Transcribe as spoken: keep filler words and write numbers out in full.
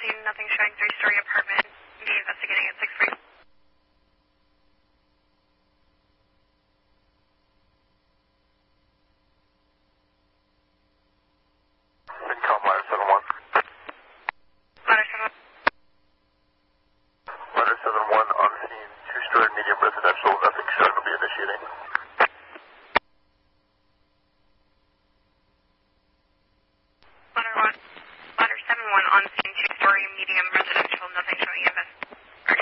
scene, nothing showing three-story apartment. Be investigating at six three. Midcom ladder seven one. Ladder seven. Ladder seven one on scene, two-story medium residential, nothing showing will be initiating.